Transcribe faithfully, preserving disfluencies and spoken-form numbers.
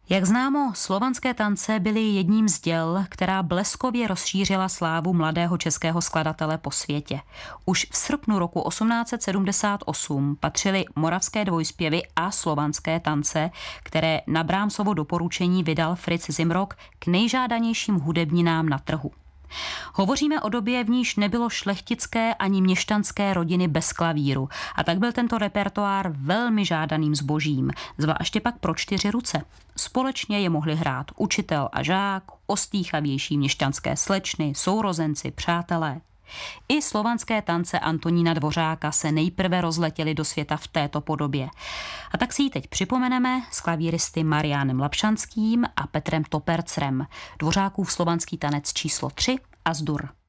Jak známo, slovanské tance byly jedním z děl, která bleskově rozšířila slávu mladého českého skladatele po světě. Už v srpnu roku osmnáct set sedmdesát osm patřily moravské dvojspěvy a slovanské tance, které na Brahmsovo doporučení vydal Fritz Zimrock k nejžádanějším hudebninám na trhu. Hovoříme o době, v níž nebylo šlechtické ani měšťanské rodiny bez klavíru, a tak byl tento repertoár velmi žádaným zbožím, zvláště pak pro čtyři ruce. Společně je mohli hrát učitel a žák, ostýchavější měšťanské slečny, sourozenci, přátelé. I slovanské tance Antonína Dvořáka se nejprve rozletěly do světa v této podobě. A tak si ji teď připomeneme s klavíristy Mariánem Lapšanským a Petrem Topercrem. Dvořákův slovanský tanec číslo tři As-dur.